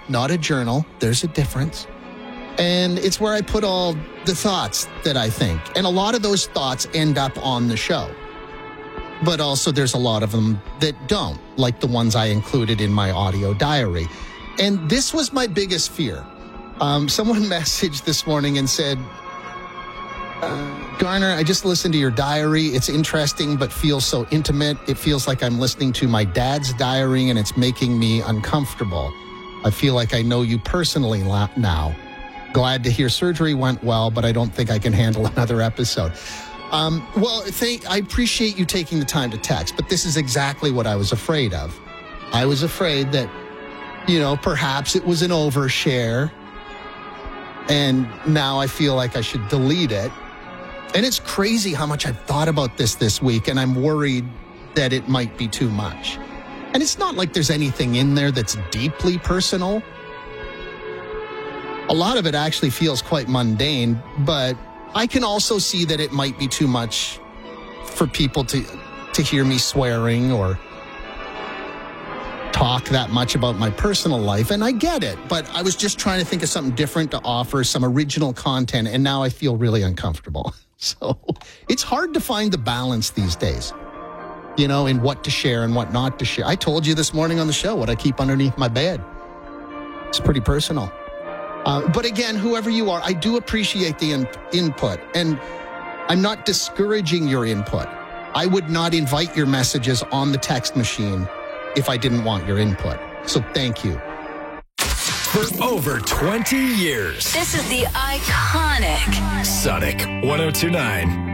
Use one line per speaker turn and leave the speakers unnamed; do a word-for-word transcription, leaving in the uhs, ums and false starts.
not a journal. There's a difference. And it's where I put all the thoughts that I think. And a lot of those thoughts end up on the show. But also there's a lot of them that don't, like the ones I included in my audio diary. And this was my biggest fear. Um, someone messaged this morning and said, uh, Garner, I just listened to your diary. It's interesting, but feels so intimate. It feels like I'm listening to my dad's diary, and it's making me uncomfortable. I feel like I know you personally now. Glad to hear surgery went well, but I don't think I can handle another episode. Um, well, thank, I appreciate you taking the time to text, but this is exactly what I was afraid of. I was afraid that, you know, perhaps it was an overshare, and now I feel like I should delete it. And it's crazy how much I've thought about this this week, and I'm worried that it might be too much. And it's not like there's anything in there that's deeply personal. A lot of it actually feels quite mundane, but I can also see that it might be too much for people to to hear me swearing or talk that much about my personal life, and I get it. But I was just trying to think of something different to offer, some original content, and now I feel really uncomfortable. So it's hard to find the balance these days, you know, in what to share and what not to share. I told you this morning on the show what I keep underneath my bed. It's pretty personal. Uh, but again, whoever you are, I do appreciate the in- input, and I'm not discouraging your input. I would not invite your messages on the text machine if I didn't want your input. So thank you.
For over twenty years.
This is the iconic
Sonic one oh two point nine.